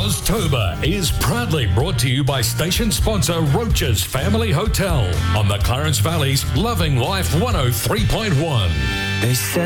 Oztober is proudly brought to you by station sponsor Roach's Family Hotel on the Clarence Valley's Loving Life 103.1. They said